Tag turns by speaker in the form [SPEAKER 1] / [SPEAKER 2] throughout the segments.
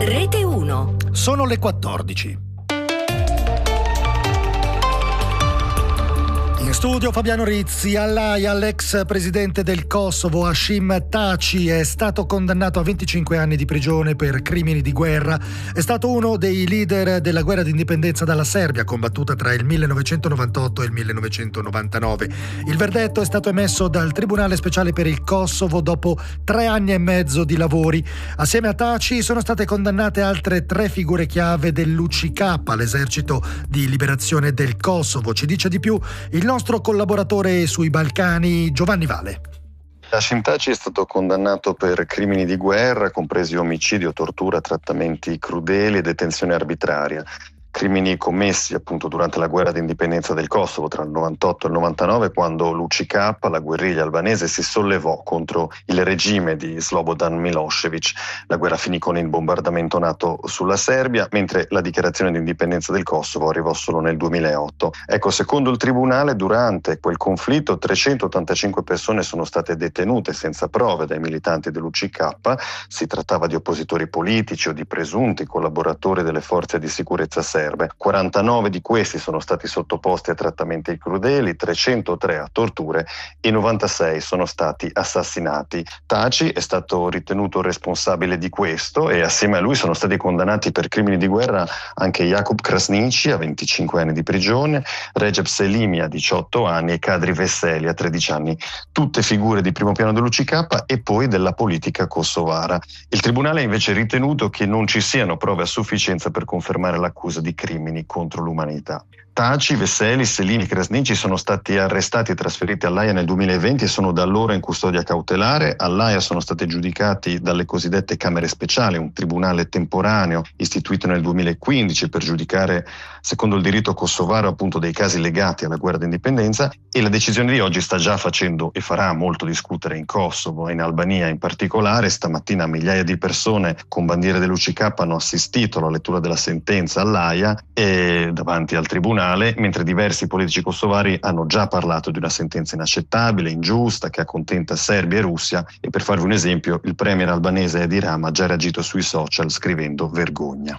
[SPEAKER 1] Rete 1.
[SPEAKER 2] Sono le 14. In studio Fabiano Rizzi. All'Aia, l'ex presidente del Kosovo Hashim Thaçi è stato condannato a 25 anni di prigione per crimini di guerra. È stato uno dei leader della guerra d'indipendenza dalla Serbia, combattuta tra il 1998 e il 1999. Il verdetto è stato emesso dal Tribunale Speciale per il Kosovo dopo 3 anni e mezzo di lavori. Assieme a Thaçi sono state condannate altre 3 figure chiave dell'UCK, l'esercito di liberazione del Kosovo. Ci dice di più il nostro collaboratore sui Balcani, Giovanni Vale.
[SPEAKER 3] Hashim Thaçi è stato condannato per crimini di guerra, compresi omicidio, tortura, trattamenti crudeli e detenzione arbitraria. Crimini commessi appunto durante la guerra d'indipendenza del Kosovo tra il 98 e il 99, quando l'UCK, la guerriglia albanese, si sollevò contro il regime di Slobodan Milošević. La guerra finì con il bombardamento NATO sulla Serbia, mentre la dichiarazione di indipendenza del Kosovo arrivò solo nel 2008. Ecco, secondo il tribunale, durante quel conflitto 385 persone sono state detenute senza prove dai militanti dell'UCK. Si trattava di oppositori politici o di presunti collaboratori delle forze di sicurezza serbe. 49 di questi sono stati sottoposti a trattamenti crudeli, 303 a torture e 96 sono stati assassinati. Thaçi è stato ritenuto responsabile di questo e assieme a lui sono stati condannati per crimini di guerra anche Jakub Krasniqi a 25 anni di prigione, Recep Selimi a 18 anni e Kadri Veseli a 13 anni, tutte figure di primo piano dell'UCK e poi della politica kosovara. Il tribunale ha invece ritenuto che non ci siano prove a sufficienza per confermare l'accusa di crimini contro l'umanità. Thaçi, Veseli, Selimi e Krasniqi sono stati arrestati e trasferiti all'Aia nel 2020 e sono da allora in custodia cautelare. All'Aia sono stati giudicati dalle cosiddette Camere Speciali, un tribunale temporaneo istituito nel 2015 per giudicare, secondo il diritto kosovaro, appunto dei casi legati alla guerra d'indipendenza, e la decisione di oggi sta già facendo e farà molto discutere in Kosovo e in Albania in particolare. Stamattina migliaia di persone con bandiere dell'UCK hanno assistito alla lettura della sentenza all'Aia e davanti al tribunale, mentre diversi politici kosovari hanno già parlato di una sentenza inaccettabile, ingiusta, che accontenta Serbia e Russia. E per farvi un esempio, il premier albanese Edi Rama ha già reagito sui social scrivendo vergogna.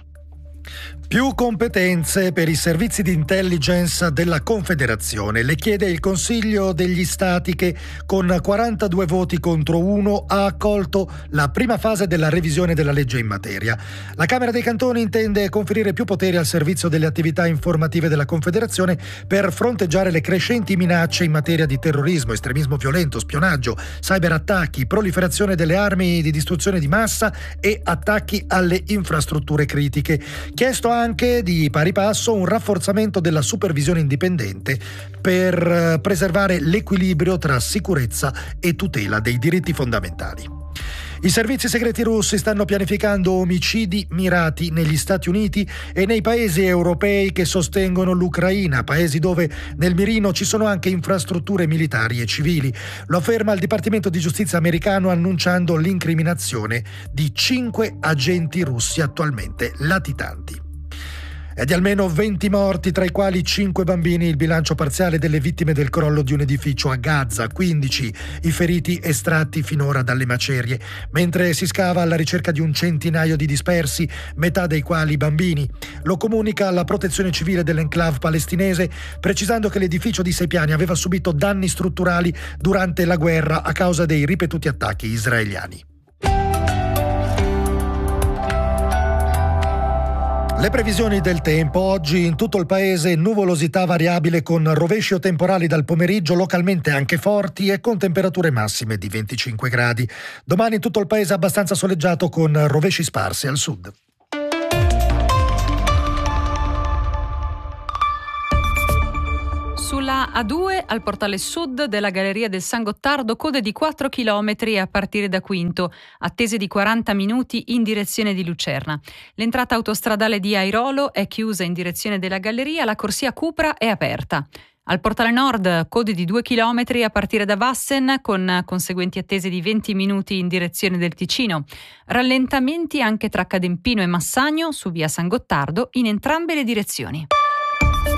[SPEAKER 2] Più competenze per i servizi di intelligence della Confederazione. Le chiede il Consiglio degli Stati che, con 42 voti contro 1, ha accolto la prima fase della revisione della legge in materia. La Camera dei Cantoni intende conferire più poteri al servizio delle attività informative della Confederazione per fronteggiare le crescenti minacce in materia di terrorismo, estremismo violento, spionaggio, cyberattacchi, proliferazione delle armi di distruzione di massa e attacchi alle infrastrutture critiche. Chiesto anche di pari passo un rafforzamento della supervisione indipendente per preservare l'equilibrio tra sicurezza e tutela dei diritti fondamentali. I servizi segreti russi stanno pianificando omicidi mirati negli Stati Uniti e nei paesi europei che sostengono l'Ucraina, paesi dove nel mirino ci sono anche infrastrutture militari e civili. Lo afferma il Dipartimento di Giustizia americano annunciando l'incriminazione di 5 agenti russi attualmente latitanti. È di almeno 20 morti, tra i quali 5 bambini, il bilancio parziale delle vittime del crollo di un edificio a Gaza, 15 i feriti estratti finora dalle macerie, mentre si scava alla ricerca di un centinaio di dispersi, metà dei quali bambini. Lo comunica la Protezione Civile dell'enclave palestinese, precisando che l'edificio di 6 piani aveva subito danni strutturali durante la guerra a causa dei ripetuti attacchi israeliani. Le previsioni del tempo. Oggi in tutto il paese nuvolosità variabile con rovesci o temporali dal pomeriggio, localmente anche forti e con temperature massime di 25 gradi. Domani in tutto il paese abbastanza soleggiato con rovesci sparsi al sud.
[SPEAKER 4] Sulla A2 al portale sud della Galleria del San Gottardo code di 4 km a partire da Quinto, attese di 40 minuti in direzione di Lucerna. L'entrata autostradale di Airolo è chiusa in direzione della Galleria, la corsia Cupra è aperta. Al portale nord code di 2 km a partire da Vassen con conseguenti attese di 20 minuti in direzione del Ticino. Rallentamenti anche tra Cadempino e Massagno su via San Gottardo in entrambe le direzioni.